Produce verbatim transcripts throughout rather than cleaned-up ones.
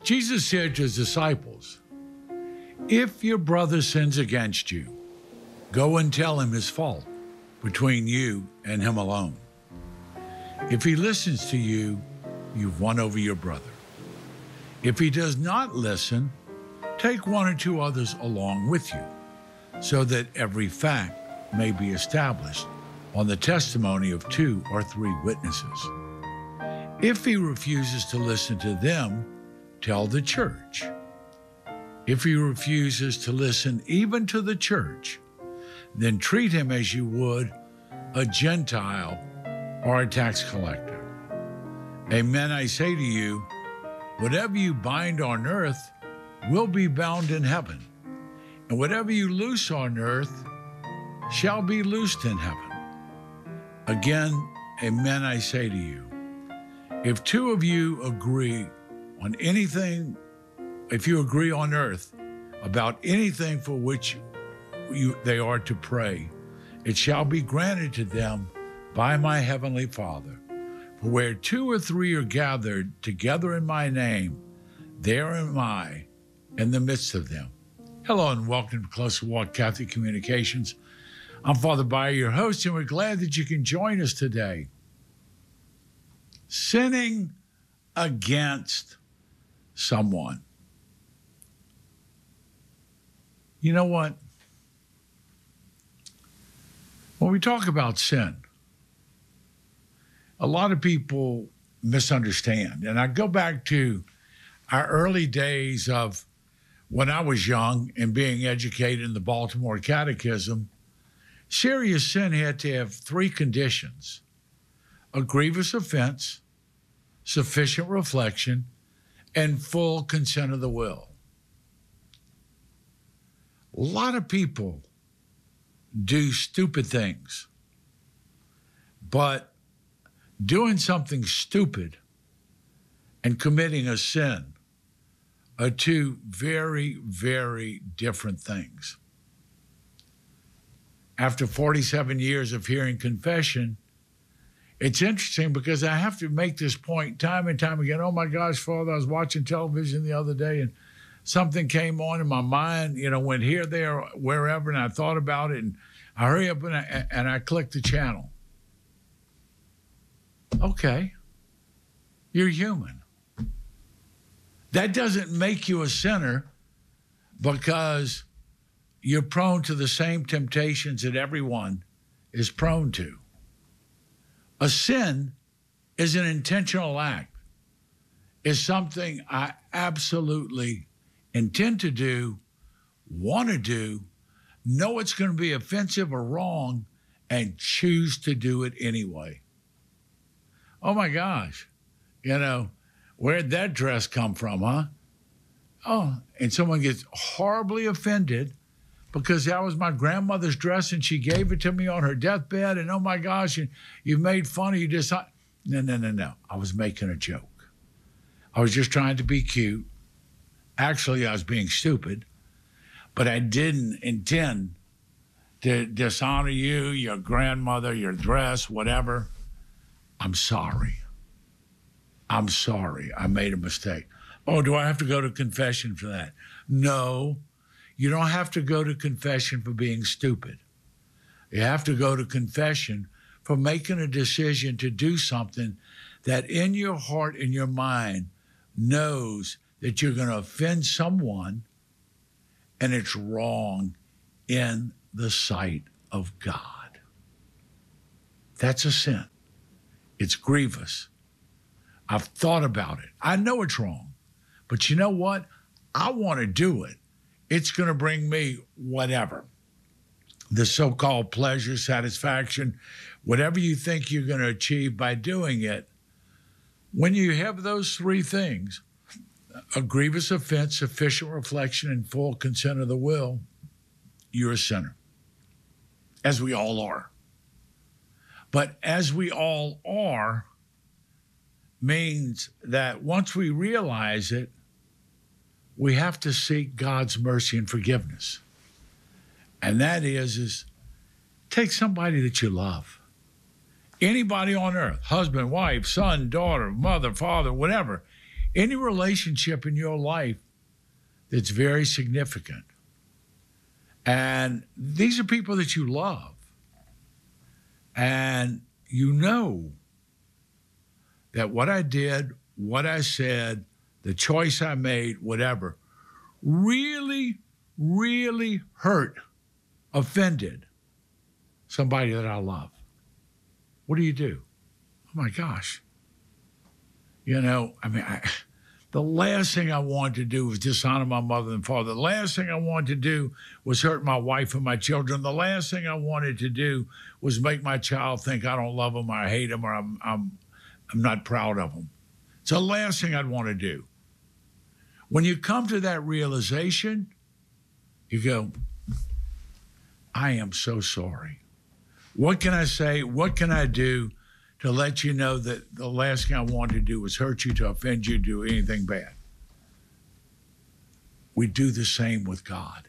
Jesus said to his disciples, if your brother sins against you, go and tell him his fault between you and him alone. If he listens to you, you've won over your brother. If he does not listen, take one or two others along with you, so that every fact may be established on the testimony of two or three witnesses. If he refuses to listen to them, tell the church. If he refuses to listen even to the church, then treat him as you would a Gentile or a tax collector. Amen, I say to you, whatever you bind on earth will be bound in heaven, and whatever you loose on earth shall be loosed in heaven. Again, amen, I say to you, if two of you agree on anything, if you agree on earth about anything for which you, they are to pray, it shall be granted to them by my heavenly Father. For where two or three are gathered together in my name, there am I in the midst of them. Hello and welcome to Closer Walk Catholic Communications. I'm Father Bayer, your host, and we're glad that you can join us today. Sinning against someone. You know what? When we talk about sin, a lot of people misunderstand. And I go back to our early days of when I was young and being educated in the Baltimore Catechism. Serious sin had to have three conditions: a grievous offense, sufficient reflection, and full consent of the will. A lot of people do stupid things, but doing something stupid and committing a sin are two very, very different things. After forty-seven years of hearing confession, it's interesting because I have to make this point time and time again. Oh my gosh, Father, I was watching television the other day and something came on in my mind, you know, went here, there, wherever, and I thought about it, and I hurry up and I, and I clicked the channel. Okay, you're human. That doesn't make you a sinner because you're prone to the same temptations that everyone is prone to. A sin is an intentional act. It's something I absolutely intend to do, want to do, know it's going to be offensive or wrong, and choose to do it anyway. Oh my gosh, you know, where'd that dress come from, huh? Oh, and someone gets horribly offended because that was my grandmother's dress and she gave it to me on her deathbed, and oh my gosh, and you made fun of you just, no, no, no, no. I was making a joke. I was just trying to be cute. Actually, I was being stupid, but I didn't intend to dishonor you, your grandmother, your dress, whatever. I'm sorry. I'm sorry. I made a mistake. Oh, do I have to go to confession for that? No, you don't have to go to confession for being stupid. You have to go to confession for making a decision to do something that in your heart and your mind knows that you're going to offend someone and it's wrong in the sight of God. That's a sin. It's grievous. I've thought about it. I know it's wrong, but you know what? I want to do it. It's going to bring me whatever. The so-called pleasure, satisfaction, whatever you think you're going to achieve by doing it. When you have those three things, a grievous offense, sufficient reflection, and full consent of the will, you're a sinner, as we all are. But as we all are means that once we realize it, we have to seek God's mercy and forgiveness. And that is, is take somebody that you love. Anybody on earth, husband, wife, son, daughter, mother, father, whatever. any relationship in your life that's very significant. And these are people that you love. And you know that what I did, what I said, the choice I made, whatever, really, really hurt, offended somebody that I love. What do you do? Oh my gosh. You know, I mean, I, the last thing I wanted to do was dishonor my mother and father. The last thing I wanted to do was hurt my wife and my children. The last thing I wanted to do was make my child think I don't love him or I hate him or I'm, I'm, I'm not proud of him. It's the last thing I'd want to do. When you come to that realization, you go, I am so sorry. What can I say? What can I do to let you know that the last thing I wanted to do was hurt you, to offend you, do anything bad? We do the same with God.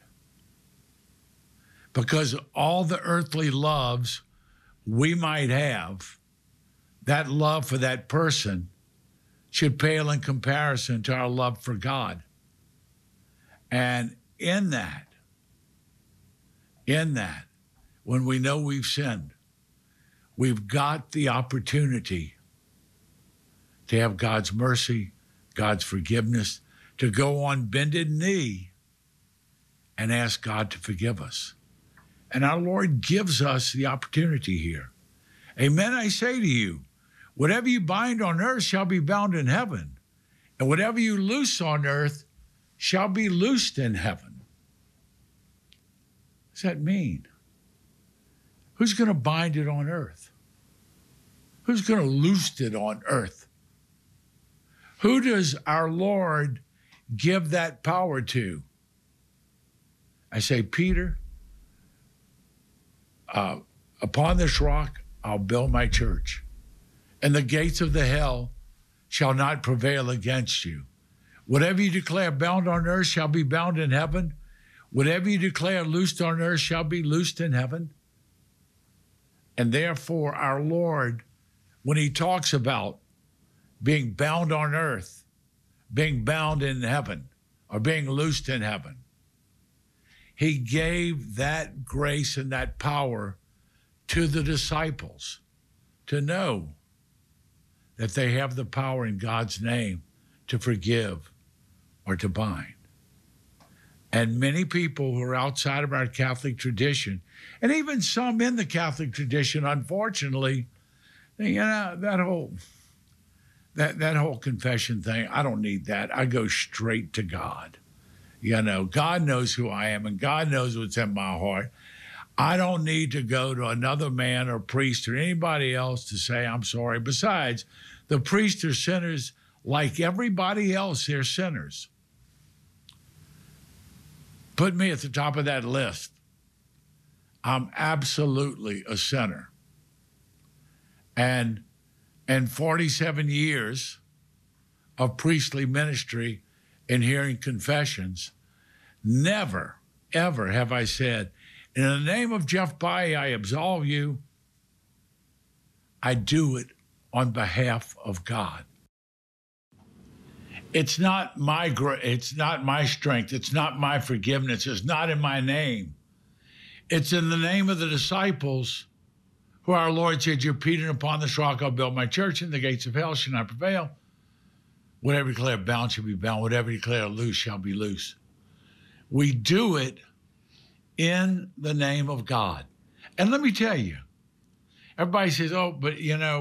Because all the earthly loves we might have, that love for that person should pale in comparison to our love for God. And in that, in that, when we know we've sinned, we've got the opportunity to have God's mercy, God's forgiveness, to go on bended knee and ask God to forgive us. And our Lord gives us the opportunity here. Amen, I say to you, whatever you bind on earth shall be bound in heaven, and whatever you loose on earth shall be loosed in heaven. What does that mean? Who's going to bind it on earth? Who's going to loose it on earth? Who does our Lord give that power to? I say, Peter, uh, upon this rock I'll build my church, and the gates of the hell shall not prevail against you. Whatever you declare bound on earth shall be bound in heaven. Whatever you declare loosed on earth shall be loosed in heaven. And therefore, our Lord, when he talks about being bound on earth, being bound in heaven, or being loosed in heaven, he gave that grace and that power to the disciples to know that they have the power in God's name to forgive or to bind. And many people who are outside of our Catholic tradition, and even some in the Catholic tradition, unfortunately, you know, that whole that that whole confession thing, I don't need that. I go straight to God. You know, God knows who I am, and God knows what's in my heart. I don't need to go to another man or priest or anybody else to say I'm sorry. Besides, the priests are sinners like everybody else. They're sinners. Put me at the top of that list. I'm absolutely a sinner. And in forty-seven years of priestly ministry and hearing confessions, never, ever have I said, in the name of Jeff Baye, I absolve you. I do it on behalf of God. It's not my gra- it's not my strength. It's not my forgiveness. It's not in my name. It's in the name of the disciples who our Lord said, you're Peter, and upon this rock I'll build my church, and the gates of hell shall not prevail. Whatever you declare bound shall be bound. Whatever you declare loose shall be loose. We do it in the name of God. And let me tell you, everybody says, oh, but you know,